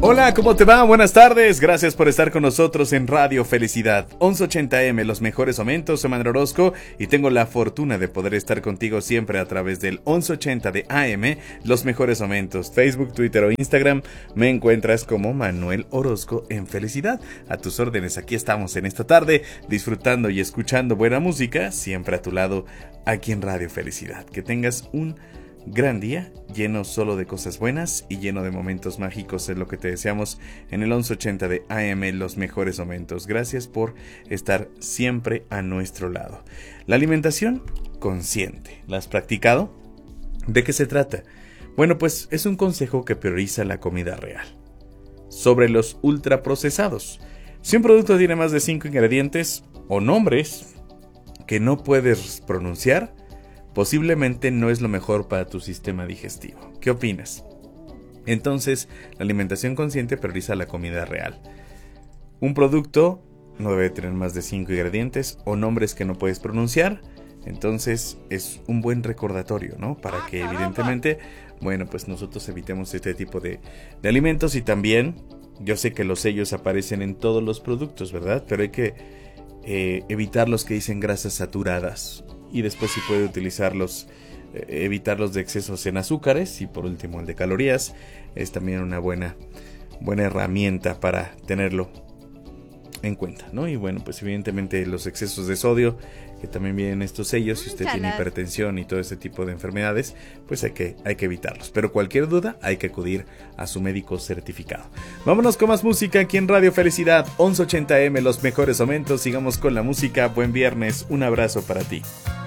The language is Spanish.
Hola, ¿cómo te va? Buenas tardes. Gracias por estar con nosotros en Radio Felicidad 1180M, los mejores momentos. Soy Manuel Orozco y tengo la fortuna de poder estar contigo siempre a través del 1180 de AM, los mejores momentos. Facebook, Twitter o Instagram me encuentras como Manuel Orozco en Felicidad. A tus órdenes, aquí estamos en esta tarde disfrutando y escuchando buena música, siempre a tu lado aquí en Radio Felicidad. Que tengas un gran día, lleno solo de cosas buenas y lleno de momentos mágicos, es lo que te deseamos en el 1180 de AM, los mejores momentos. Gracias por estar siempre a nuestro lado. La alimentación consciente, ¿la has practicado? ¿De qué se trata? Bueno, pues es un consejo que prioriza la comida real. Sobre los ultraprocesados. Si un producto tiene más de 5 ingredientes o nombres que no puedes pronunciar, posiblemente no es lo mejor para tu sistema digestivo. ¿Qué opinas? Entonces, la alimentación consciente prioriza la comida real. Un producto no debe tener más de 5 ingredientes o nombres que no puedes pronunciar. Entonces, es un buen recordatorio, ¿no? Para que evidentemente, bueno, pues nosotros evitemos este tipo de alimentos. Y también, yo sé que los sellos aparecen en todos los productos, ¿verdad? Pero hay que evitar los que dicen grasas saturadas. Y después si puede utilizarlos, evitarlos de excesos en azúcares. Y por último el de calorías es también una buena herramienta para tenerlo en cuenta, ¿no? Y bueno, pues evidentemente los excesos de sodio, que también vienen estos sellos. Si usted tiene hipertensión y todo este tipo de enfermedades, pues hay que evitarlos. Pero cualquier duda hay que acudir a su médico certificado. Vámonos con más música aquí en Radio Felicidad 1180M, los mejores momentos. Sigamos con la música. Buen viernes, un abrazo para ti.